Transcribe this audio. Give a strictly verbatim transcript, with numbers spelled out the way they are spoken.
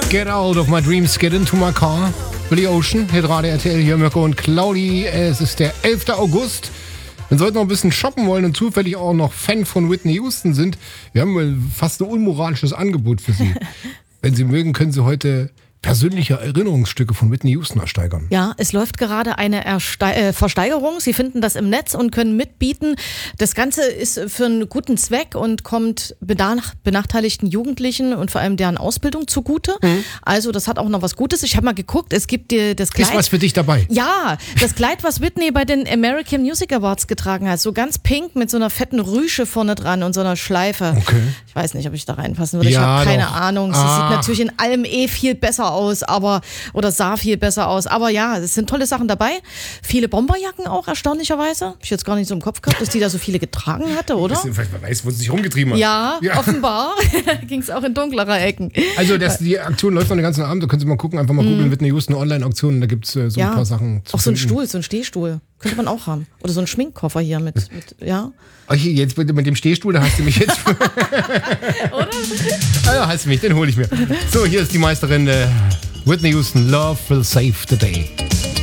Get out of my dreams, get into my car. Billy Ocean, Hitradio R T L, hier Mirko und Claudi. Es ist der elfter August. Wenn Sie heute noch ein bisschen shoppen wollen und zufällig auch noch Fan von Whitney Houston sind, wir haben fast ein unmoralisches Angebot für Sie. Wenn Sie mögen, können Sie heute persönliche Erinnerungsstücke von Whitney Houston ersteigern. Ja, es läuft gerade eine Erste- äh, Versteigerung. Sie finden das im Netz und können mitbieten. Das Ganze ist für einen guten Zweck und kommt benach- benachteiligten Jugendlichen und vor allem deren Ausbildung zugute. Mhm. Also das hat auch noch was Gutes. Ich habe mal geguckt, es gibt dir das Kleid. Ist was für dich dabei? Ja, das Kleid, was Whitney bei den American Music Awards getragen hat. So ganz pink mit so einer fetten Rüsche vorne dran und so einer Schleife. Okay. Ich weiß nicht, ob ich da reinpassen würde. Ja, ich habe keine doch. Ahnung. Sie Ach. sieht natürlich in allem eh viel besser aus, aber oder sah viel besser aus. Aber ja, es sind tolle Sachen dabei. Viele Bomberjacken auch, erstaunlicherweise. Hab ich jetzt gar nicht so im Kopf gehabt, dass die da so viele getragen hatte, oder? Vielleicht man weiß, wo sie sich rumgetrieben hat. Ja, Ja. offenbar. Ging es auch in dunklere Ecken. Also das, die Aktion läuft noch den ganzen Abend. Da können Sie mal gucken, einfach mal googeln, Whitney Houston Online-Auktionen. Da gibt es äh, so Ja. ein paar Sachen zu Auch so ein finden. Stuhl, so ein Stehstuhl. Könnte man auch haben. Oder so ein Schminkkoffer hier mit, mit ja. Ach, hier, jetzt bitte mit dem Stehstuhl, da hast du mich jetzt. Oder? Ah ja, hast du mich, den hole ich mir. So, hier ist die Meisterin äh, Whitney Houston. Love will save the day.